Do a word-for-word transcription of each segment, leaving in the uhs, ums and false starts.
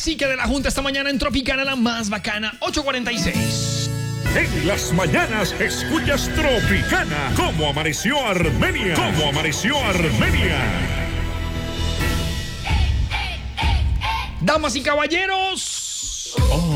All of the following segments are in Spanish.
cacique de la Junta esta mañana en Tropicana, la más bacana, ocho cuarenta y seis. En las mañanas escuchas Tropicana. ¿Cómo amaneció Armenia? ¿Cómo amaneció Armenia? Damas y caballeros,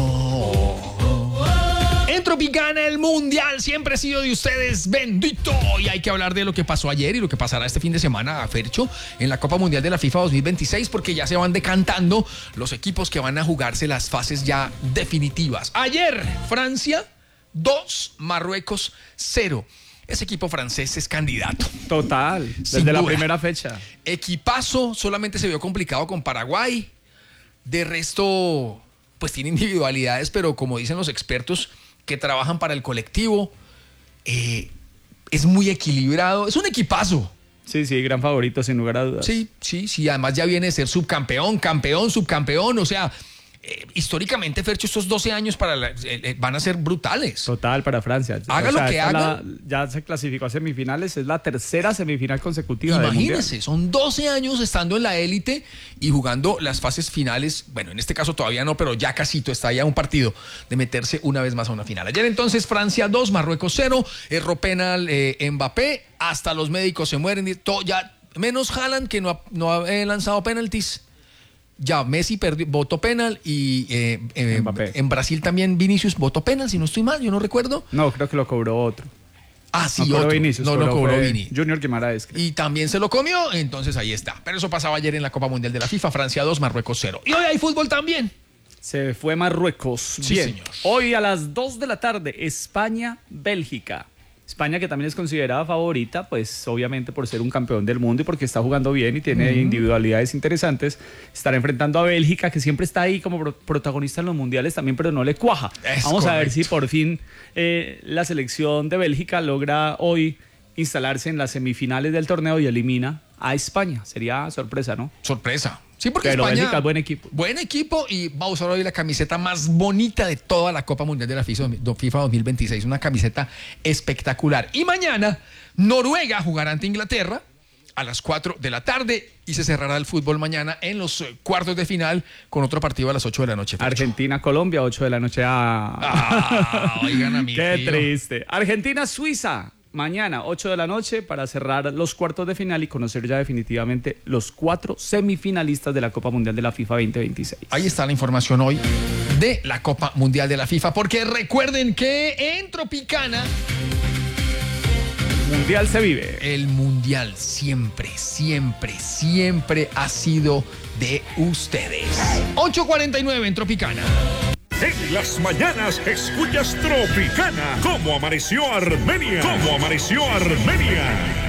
oh. en Tropicana el mundial siempre ha sido de ustedes, bendito. Y hay que hablar de lo que pasó ayer y lo que pasará este fin de semana, Fercho, en la Copa Mundial de la FIFA dos mil veintiséis, porque ya se van decantando los equipos que van a jugarse las fases ya definitivas. Ayer, Francia dos, Marruecos cero. Ese equipo francés es candidato. Total, desde la primera fecha. Equipazo, solamente se vio complicado con Paraguay. De resto, pues tiene individualidades, pero como dicen los expertos que trabajan para el colectivo, eh, es muy equilibrado. Es un equipazo. Sí, sí, gran favorito, sin lugar a dudas. Sí, sí, sí. Además ya viene a ser subcampeón, campeón, subcampeón. O sea, eh, históricamente, Fercho, estos doce años para la, eh, van a ser brutales. Total, para Francia. Haga o sea, lo que haga. La, ya se clasificó a semifinales, es la tercera semifinal consecutiva. Imagínense, son doce años estando en la élite y jugando las fases finales. Bueno, en este caso todavía no, pero ya casito, está ya un partido de meterse una vez más a una final. Ayer entonces Francia dos, Marruecos cero, erró penal eh, Mbappé, hasta los médicos se mueren, todo, ya, menos Haaland, que no ha, no ha eh, lanzado penaltis. Ya, Messi perdió, votó penal y eh, eh, en Brasil también Vinicius votó penal, si no estoy mal, yo no recuerdo. No, creo que lo cobró otro. Ah, sí, no otro. Vinicius, no lo cobró Vini. Junior Guimaraes. Y también se lo comió, entonces ahí está. Pero eso pasaba ayer en la Copa Mundial de la FIFA, Francia dos, Marruecos cero. Y hoy hay fútbol también. Se fue Marruecos. Sí, bien. Señor. Hoy a las dos de la tarde, España-Bélgica. España, que también es considerada favorita, pues obviamente por ser un campeón del mundo y porque está jugando bien y tiene uh-huh. individualidades interesantes, estará enfrentando a Bélgica, que siempre está ahí como pro- protagonista en los mundiales también, pero no le cuaja. Es Vamos correcto. a ver si por fin eh, la selección de Bélgica logra hoy instalarse en las semifinales del torneo y elimina a España. Sería sorpresa, ¿no? Sorpresa. Sí, porque Pero España, Bélgica es buen equipo. Buen equipo y va a usar hoy la camiseta más bonita de toda la Copa Mundial de la FIFA dos mil veintiséis. Una camiseta espectacular. Y mañana Noruega jugará ante Inglaterra a las cuatro de la tarde y se cerrará el fútbol mañana en los cuartos de final con otro partido a las ocho de la noche. Argentina-Colombia, ocho de la noche. Ah, ah oigan a mí. Qué tío. Triste. Argentina-Suiza. Mañana, ocho de la noche, para cerrar los cuartos de final y conocer ya definitivamente los cuatro semifinalistas de la Copa Mundial de la FIFA veinte veintiséis. Ahí está la información hoy de la Copa Mundial de la FIFA, porque recuerden que en Tropicana el Mundial se vive. El Mundial siempre, siempre, siempre ha sido de ustedes. ocho cuarenta y nueve en Tropicana. En las mañanas escuchas Tropicana. ¿Cómo amaneció Armenia? ¿Cómo amaneció Armenia?